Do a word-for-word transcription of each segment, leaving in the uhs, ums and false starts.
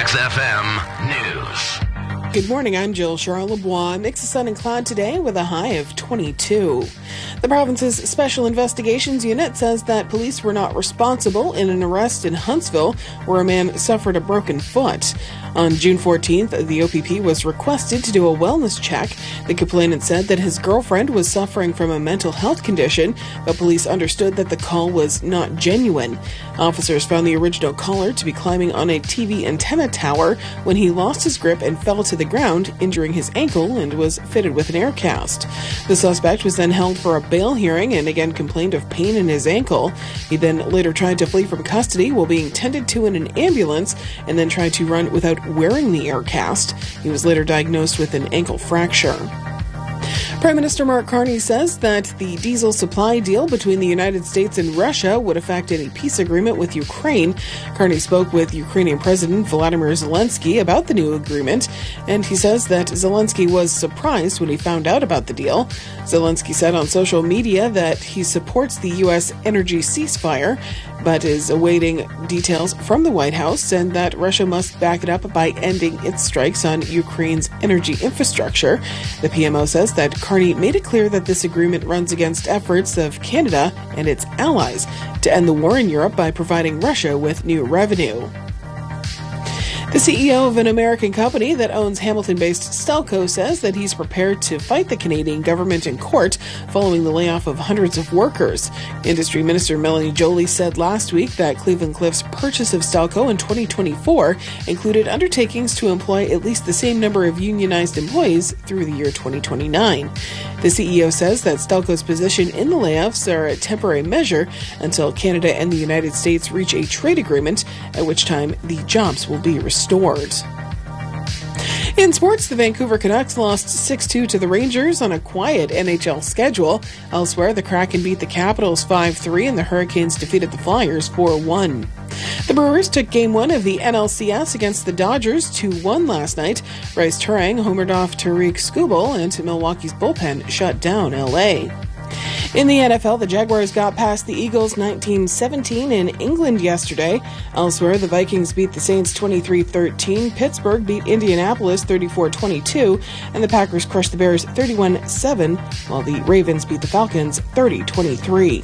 Max F M News. Good morning, I'm Jill Charlebois. Mix of sun and cloud today with a high of twenty-two. The province's Special Investigations Unit says that police were not responsible in an arrest in Huntsville where a man suffered a broken foot. On June fourteenth, the O P P was requested to do a wellness check. The complainant said that his girlfriend was suffering from a mental health condition, but police understood that the call was not genuine. Officers found the original caller to be climbing on a T V antenna tower when he lost his grip and fell to the ground, injuring his ankle, and was fitted with an air cast. The suspect was then held for a bail hearing and again complained of pain in his ankle. He then later tried to flee from custody while being tended to in an ambulance and then tried to run without wearing the air cast. He was later diagnosed with an ankle fracture. Prime Minister Mark Carney says that the diesel supply deal between the United States and Russia would affect any peace agreement with Ukraine. Carney spoke with Ukrainian President Volodymyr Zelensky about the new agreement, and he says that Zelensky was surprised when he found out about the deal. Zelensky said on social media that he supports the U S energy ceasefire, but is awaiting details from the White House and that Russia must back it up by ending its strikes on Ukraine's energy infrastructure. The P M O says that Carney made it clear that this agreement runs against efforts of Canada and its allies to end the war in Europe by providing Russia with new revenue. The C E O of an American company that owns Hamilton-based Stelco says that he's prepared to fight the Canadian government in court following the layoff of hundreds of workers. Industry Minister Melanie Joly said last week that Cleveland Cliffs' purchase of Stelco in twenty twenty-four included undertakings to employ at least the same number of unionized employees through the year twenty twenty-nine. The C E O says that Stelco's position in the layoffs are a temporary measure until Canada and the United States reach a trade agreement, at which time the jobs will be restored. Restored. In sports, the Vancouver Canucks lost six two to the Rangers on a quiet N H L schedule. Elsewhere, the Kraken beat the Capitals five three and the Hurricanes defeated the Flyers four one. The Brewers took Game one of the N L C S against the Dodgers two one last night. Bryce Turang homered off Tariq Skubal, and Milwaukee's bullpen shut down L A. In the N F L, the Jaguars got past the Eagles nineteen seventeen in England yesterday. Elsewhere, the Vikings beat the Saints twenty-three thirteen, Pittsburgh beat Indianapolis thirty-four twenty-two, and the Packers crushed the Bears thirty-one seven, while the Ravens beat the Falcons thirty twenty-three.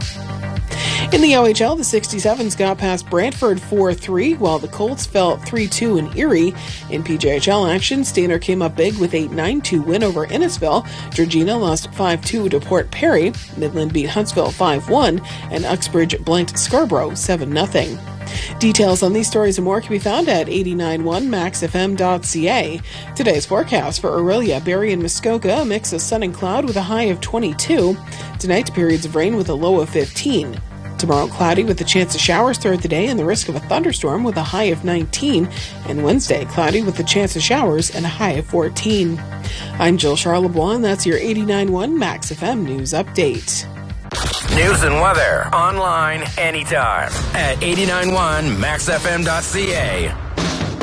In the O H L, the sixty-sevens got past Brantford four three, while the Colts fell three two in Erie. In P J H L action, Stainer came up big with a nine two win over Innisfil. Georgina lost five two to Port Perry. Midland beat Huntsville five one, and Uxbridge blanked Scarborough seven nothing. Details on these stories and more can be found at eighty-nine point one max f m dot c a. Today's forecast for Orillia, Barrie, and Muskoka, a mix of sun and cloud with a high of twenty-two. Tonight, periods of rain with a low of fifteen. Tomorrow, cloudy with a chance of showers throughout the day and the risk of a thunderstorm with a high of nineteen. And Wednesday, cloudy with a chance of showers and a high of fourteen. I'm Jill Charlebois, and that's your eighty-nine point one Max F M News Update. News and weather online anytime at eighty-nine point one max f m dot c a.